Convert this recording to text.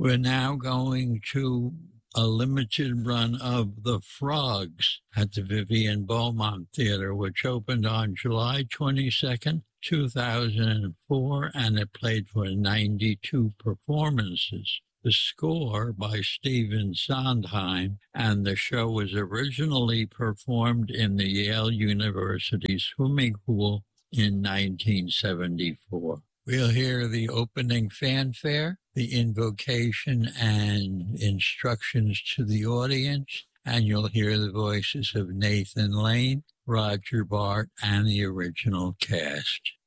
We're now going to a limited run of The Frogs at the Vivian Beaumont Theater, which opened on July 22nd, 2004, and it played for 92 performances. The score by Stephen Sondheim, and the show was originally performed in the Yale University swimming pool in 1974. We'll hear the opening fanfare, the invocation and instructions to the audience, and you'll hear the voices of Nathan Lane, Roger Bart, and the original cast.